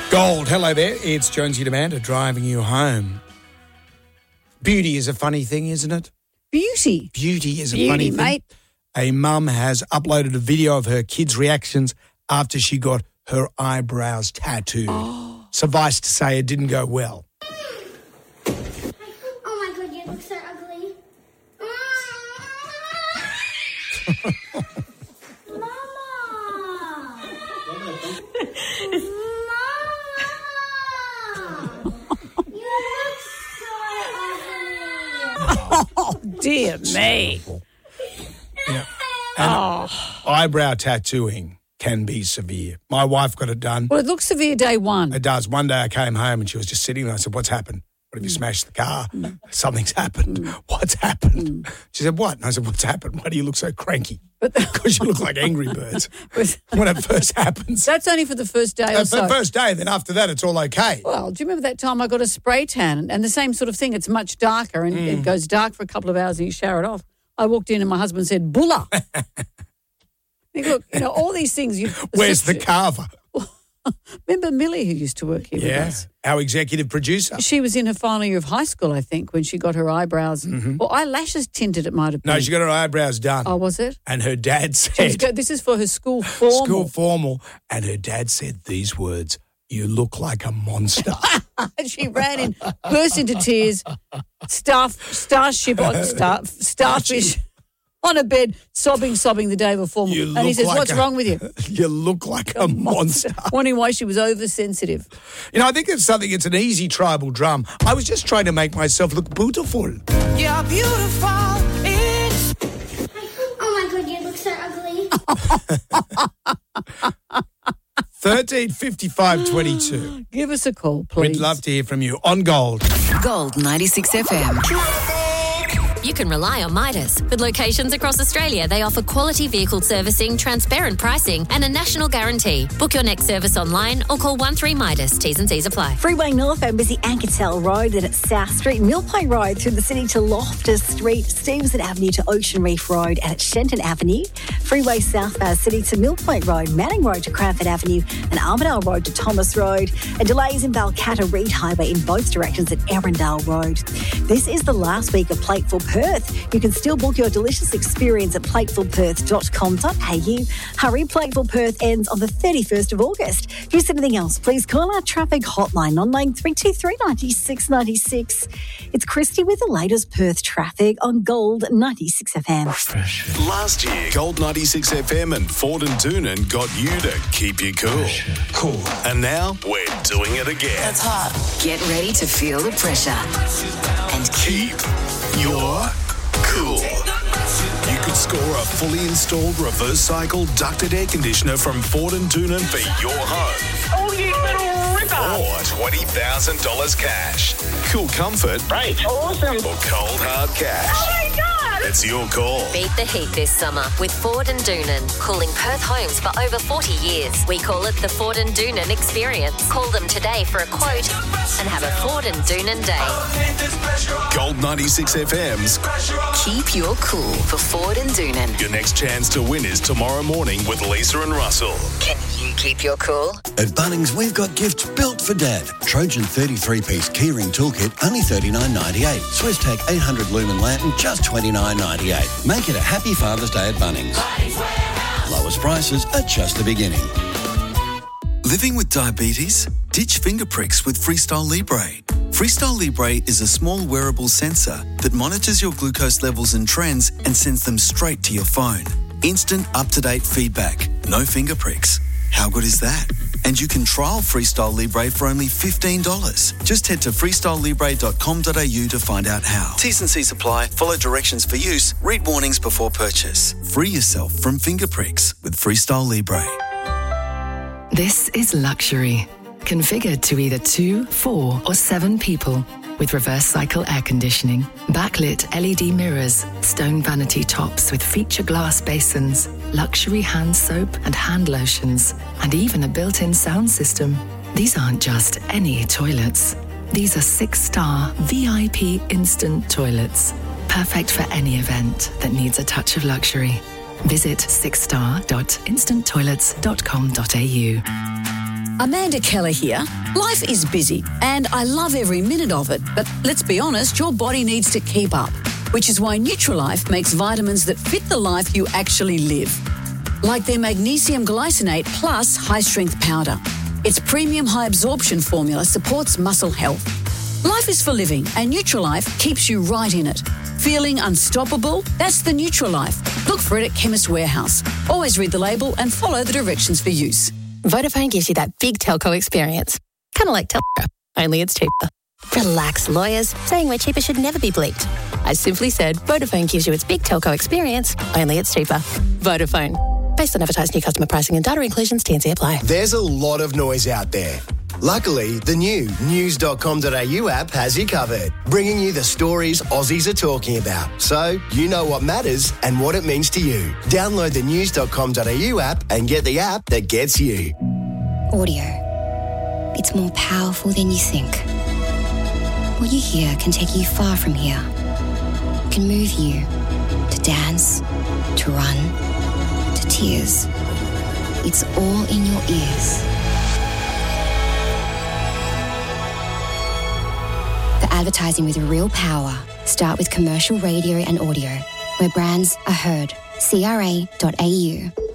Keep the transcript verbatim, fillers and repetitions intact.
Gold, hello there. It's Jonesy Demanda driving you home. Beauty is a funny thing, isn't it? Beauty. Beauty is a Beauty, funny thing. mate. A mum has uploaded a video of her kids' reactions after she got her eyebrows tattooed. Oh. Suffice to say, it didn't go well. Oh my God, you look so ugly. Mama! Mama! You look so ugly. Oh, dear me. Yeah. And Oh. eyebrow tattooing can be severe. My wife got it done. Well, it looks severe day one. It does. One day I came home and she was just sitting there. I said, what's happened? What have you smashed the car? Mm. Something's happened. What's happened? She said, what? And I said, what's happened? Why do you look so cranky? Because you look like Angry Birds when it first happens. That's only for the first day or The so. first day, then after that, it's all okay. Well, do you remember that time I got a spray tan? And the same sort of thing. It's much darker and Mm. it goes dark for a couple of hours and you shower it off. I walked in and my husband said, Bulla. Look, you know, all these things. You, Where's the carver? Remember Millie, who used to work here with Yeah, us? our executive producer. She was in her final year of high school, I think, when she got her eyebrows or eyelashes tinted, it might have been. No, she got her eyebrows done. Oh, was it? And her dad She was said, go- this is for her school formal. school formal, and her dad said these words, you look like a monster. And she ran in, burst into tears, staff, starship on, star, starfish on a bed, sobbing, sobbing the day of a formal. You And he look says, like what's a- wrong with you? You look like a monster. Wondering why she was oversensitive. You know, I think it's something, it's an easy tribal drum. I was just trying to make myself look beautiful. You're beautiful. It's Oh my God, you look so ugly. thirteen fifty-five twenty-two. Give us a call, please. We'd love to hear from you on Gold. Gold ninety-six F M. You can rely on Midas. With locations across Australia, they offer quality vehicle servicing, transparent pricing, and a national guarantee. Book your next service online or call one three Midas. T's and C's apply. Freeway northbound busy Ankertel Road, then at South Street, Mill Point Road through the city to Loftus Street, Stevenson Avenue to Ocean Reef Road, and at Shenton Avenue. Freeway southbound city to Mill Point Road, Manning Road to Cranford Avenue, and Armidale Road to Thomas Road. And delays in Balcatta Reed Highway in both directions at Erindale Road. This is the last week of Plateful Perth. You can still book your delicious experience at plateful perth dot com dot a u. Hurry, Plateful Perth ends on the thirty-first of August. If you see anything else, please call our traffic hotline on nine three two three, nine six nine six. It's Christy with the latest Perth traffic on Gold ninety-six F M. Last year, Gold ninety-six F M and Ford and Doonan got you to keep you cool. Cool. And now we're doing it again. That's hot. Get ready to feel the pressure and keep Keep your cool. You could score a fully installed reverse cycle ducted air conditioner from Ford and Doonan for your home. Oh, you little ripper. Or twenty thousand dollars cash. Cool comfort Great. Awesome. or cold hard cash. Oh, my God. It's your call. Beat the heat this summer with Ford and Doonan. Cooling Perth homes for over forty years. We call it the Ford and Doonan experience. Call them today for a quote and have a Ford and Doonan day. Gold ninety-six F M's keep your cool for Ford and Doonan. Your next chance to win is tomorrow morning with Lisa and Russell. Can you keep your cool? At Bunnings, we've got gifts built for Dad. Trojan thirty-three piece keyring toolkit, only thirty-nine ninety-eight. SwissTech eight hundred lumen lantern, just twenty-nine ninety-eight. Make it a happy Father's Day at Bunnings. Lowest prices are just the beginning. Living with diabetes? Ditch finger pricks with Freestyle Libre. Freestyle Libre is a small wearable sensor that monitors your glucose levels and trends and sends them straight to your phone. Instant, up-to-date feedback. No finger pricks. How good is that? And you can trial Freestyle Libre for only fifteen dollars. Just head to freestyle libre dot com dot a u to find out how. T's and C's apply. Follow directions for use. Read warnings before purchase. Free yourself from finger pricks with Freestyle Libre. This is luxury. Configured to either two, four, or seven people. With reverse cycle air conditioning, backlit L E D mirrors, stone vanity tops with feature glass basins, luxury hand soap and hand lotions, and even a built-in sound system. These aren't just any toilets. These are six-star V I P instant toilets. Perfect for any event that needs a touch of luxury. Visit six star dot instant toilets dot com dot a u. Amanda Keller here. Life is busy and I love every minute of it, but let's be honest, your body needs to keep up, which is why Nutrilife makes vitamins that fit the life you actually live. Like their magnesium glycinate plus high-strength powder. Its premium high-absorption formula supports muscle health. Life is for living and Nutrilife keeps you right in it. Feeling unstoppable? That's the Nutrilife. Look for it at Chemist Warehouse. Always read the label and follow the directions for use. Vodafone gives you that big telco experience. Kind of like Telstra, only it's cheaper. Relax, lawyers. Saying we're cheaper should never be bleeped. I simply said Vodafone gives you its big telco experience, only it's cheaper. Vodafone. Based on advertised new customer pricing and data inclusions, T and C apply. There's a lot of noise out there. Luckily, the new news dot com dot a u app has you covered, bringing you the stories Aussies are talking about, so you know what matters and what it means to you. Download the news dot com dot a u app and get the app that gets you. Audio. It's more powerful than you think. What you hear can take you far from here. Can move you to dance, to run, to tears. It's all in your ears. For advertising with real power, start with commercial radio and audio, where brands are heard. C R A dot A U.